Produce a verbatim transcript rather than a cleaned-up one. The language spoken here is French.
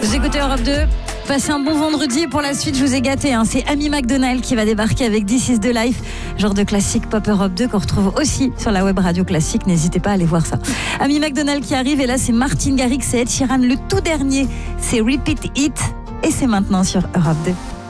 Vous écoutez Europe deux. Passez un bon vendredi. Pour la suite, je vous ai gâté. Hein. C'est Amy McDonald qui va débarquer avec This is the Life, genre de classique pop Europe deux qu'on retrouve aussi sur la web radio classique. N'hésitez pas à aller voir ça. Amy McDonald qui arrive. Et là, c'est Martin Garrix et Ed Sheeran. Le tout dernier, c'est Repeat It. Et c'est maintenant sur Europe deux.